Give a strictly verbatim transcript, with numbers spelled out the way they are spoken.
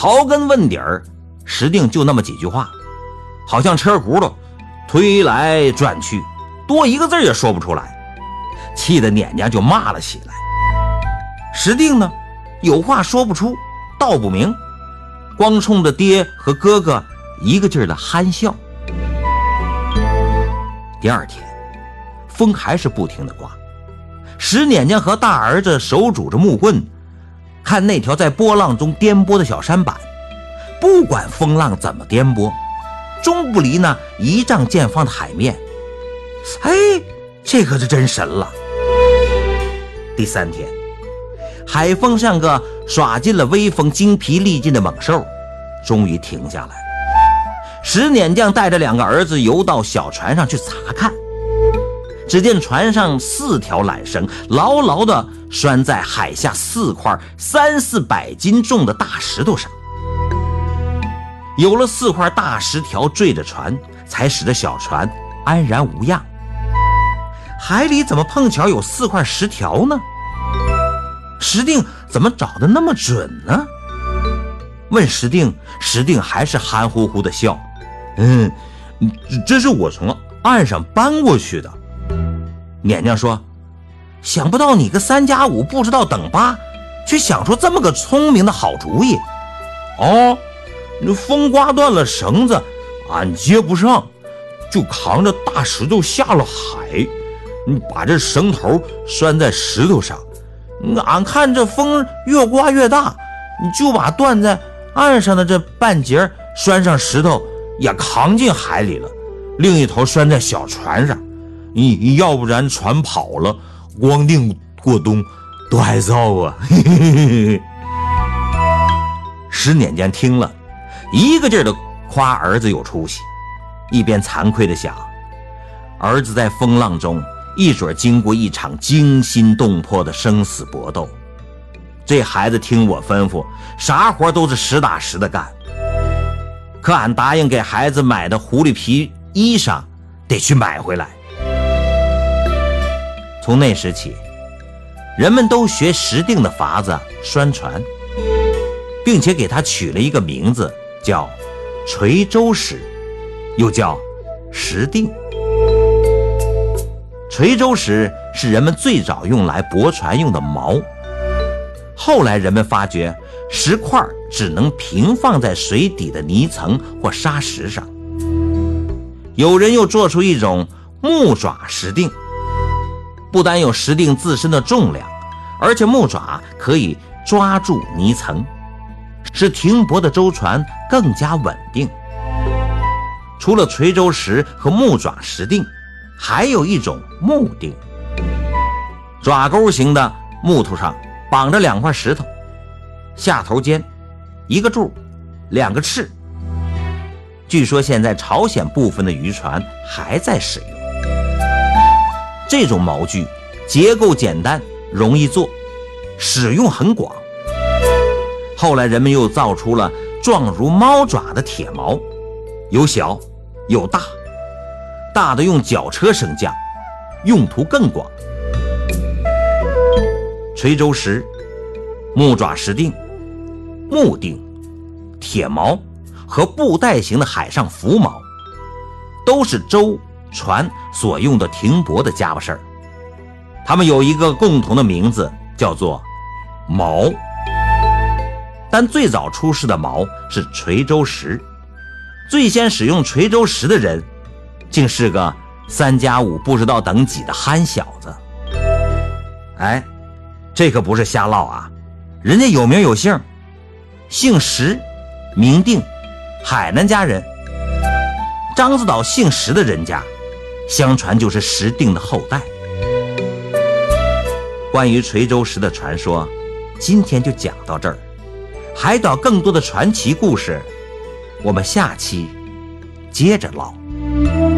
刨根问底儿，石定就那么几句话，好像车轱辘推来转去，多一个字也说不出来，气得撵家就骂了起来。石定呢，有话说不出，道不明，光冲着爹和哥哥一个劲儿的憨笑。第二天，风还是不停的刮，石撵家和大儿子手拄着木棍，看那条在波浪中颠簸的小舢板，不管风浪怎么颠簸，终不离那一丈见方的海面。哎，这可是真神了。第三天，海风像个耍尽了威风、精疲力尽的猛兽，终于停下来了。石碾匠带着两个儿子游到小船上去查看，只见船上四条缆绳牢牢地拴在海下四块三四百斤重的大石头上。有了四块大石条坠着船，才使得小船安然无恙。海里怎么碰巧有四块石条呢？石定怎么找得那么准呢？问石定，石定还是憨乎乎的笑。嗯，这是我从岸上搬过去的。撵匠说，想不到你个三加五不知道等八，却想出这么个聪明的好主意。哦，风刮断了绳子，俺接不上，就扛着大石头下了海，把这绳头拴在石头上。俺看这风越刮越大，就把断在岸上的这半截拴上石头也扛进海里了，另一头拴在小船上。你要不然船跑了，光腚过冬多害臊啊！嘿嘿嘿。石碾匠听了，一个劲儿的夸儿子有出息，一边惭愧的想，儿子在风浪中一准经过一场惊心动魄的生死搏斗。这孩子听我吩咐，啥活都是实打实的干。可俺答应给孩子买的狐狸皮衣裳得去买回来。从那时起，人们都学石定的法子拴船，并且给他取了一个名字，叫垂舟石，又叫石定。垂舟石是人们最早用来驳船用的锚，后来人们发觉石块只能平放在水底的泥层或沙石上，有人又做出一种木爪石定，不但有石定自身的重量，而且木爪可以抓住泥层，使停泊的舟船更加稳定。除了垂舟石和木爪石定，还有一种木定，爪钩形的木头上绑着两块石头，下头尖，一个柱，两个翅。据说现在朝鲜部分的渔船还在使用。这种锚具结构简单，容易做，使用很广。后来人们又造出了状如猫爪的铁锚，有小有大，大的用绞车升降，用途更广。垂舟石、木爪石定、木定、铁锚和布袋形的海上浮锚，都是舟船所用的停泊的家伙事儿。它们有一个共同的名字，叫做锚。但最早出世的锚是垂舟石，最先使用垂舟石的人竟是个三加五不知道等几的憨小子。哎，这可不是瞎唠啊，人家有名有姓，姓石，名定，海南家人。獐子岛姓石的人家，相传就是石定的后代。关于垂舟石的传说，今天就讲到这儿。海岛更多的传奇故事，我们下期接着唠。